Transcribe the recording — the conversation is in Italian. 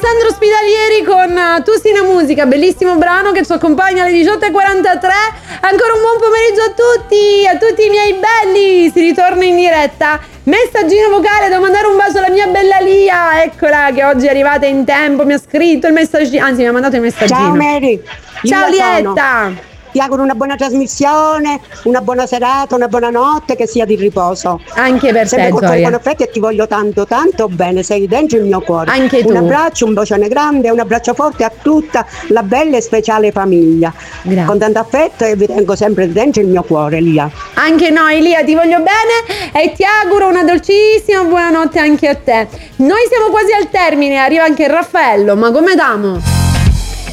Alessandro Spitalieri con Tu sei una musica, bellissimo brano che ci accompagna alle 18:43. Ancora un buon pomeriggio a tutti i miei belli. Si ritorna in diretta. Messaggino vocale, devo mandare un bacio alla mia bella Lia, eccola che oggi è arrivata in tempo, mi ha scritto il messaggino, anzi mi ha mandato il messaggino. Ciao Mary. Ciao Lietta. Ti auguro una buona trasmissione, una buona serata, una buona notte, che sia di riposo. Anche per sempre te, con Gioia. buon affetto e ti voglio tanto tanto bene, sei dentro il mio cuore. Anche tu. Un abbraccio, un bacione grande, un abbraccio forte a tutta la bella e speciale famiglia. Grazie. Con tanto affetto e vi tengo sempre dentro il mio cuore, Lia. Anche noi, Lia, ti voglio bene e ti auguro una dolcissima buonanotte anche a te. Noi siamo quasi al termine, arriva anche il Raffaello, ma come damo?